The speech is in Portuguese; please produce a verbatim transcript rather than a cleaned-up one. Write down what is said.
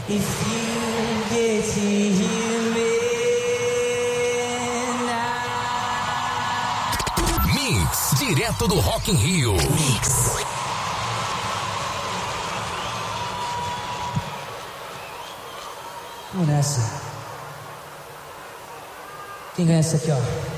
If you get to hear me now. Mix, direto do Rock in Rio. Mix. Vamos nessa. Quem ganha essa aqui, ó?